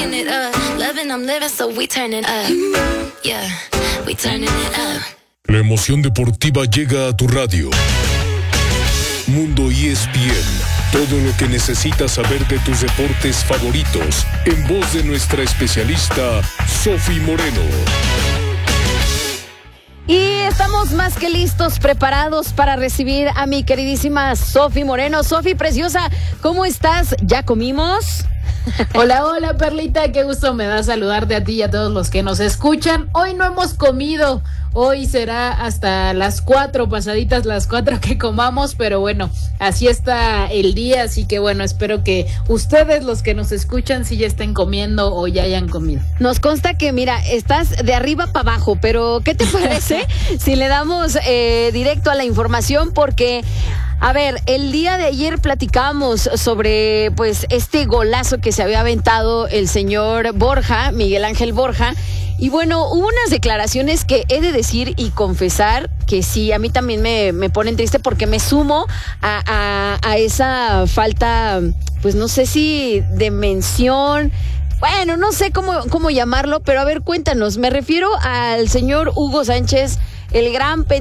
turning it up. Loving, I'm living, so we turning up. Yeah, we turning it up. La emoción deportiva llega a tu radio. Mundo ESPN. Todo lo que necesitas saber de tus deportes favoritos. En voz de nuestra especialista, Sofi Moreno. Y estamos más que listos, preparados para recibir a mi queridísima Sofi Moreno. Sofi, preciosa, ¿cómo estás? ¿Ya comimos? Hola, Perlita, qué gusto me da saludarte a ti y a todos los que nos escuchan. Hoy no hemos comido, hoy será hasta las 4, pasaditas las 4 que comamos, pero bueno, así está el día, así que bueno, espero que ustedes, los que nos escuchan, sí ya estén comiendo o ya hayan comido. Nos consta que, mira, estás de arriba para abajo, pero ¿qué te parece si le damos directo a la información? Porque... a ver, el día de ayer platicamos sobre pues este golazo que se había aventado el señor Borja, Miguel Ángel Borja, y bueno, hubo unas declaraciones que he de decir y confesar que sí, a mí también me ponen triste porque me sumo a esa falta, pues no sé si de mención, bueno, no sé cómo llamarlo, pero a ver, cuéntanos, me refiero al señor Hugo Sánchez, el gran